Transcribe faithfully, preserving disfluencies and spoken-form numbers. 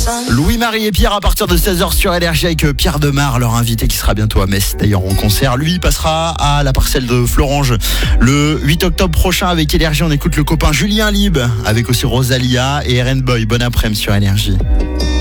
Louis-Marie et Pierre à partir de seize heures sur Énergie avec Pierre Demar, leur invité qui sera bientôt à Metz d'ailleurs en concert. Lui passera à la parcelle de Florange le huit octobre prochain avec Énergie. On écoute le copain Julien Lib avec aussi Rosalia et R N Boy. Bon après-midi sur Énergie.